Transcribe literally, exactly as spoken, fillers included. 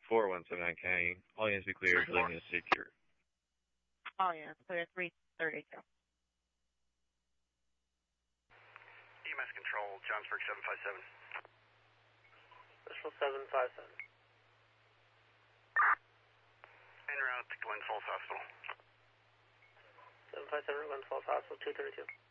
four one seven nine County. All units be cleared. Building is secure. All units clear three thirty-two. E M S control, Johnsburg seven five seven. Special seven five seven. En route to Glens Falls Hospital. seven five seven, Glens Falls Hospital, two thirty-two.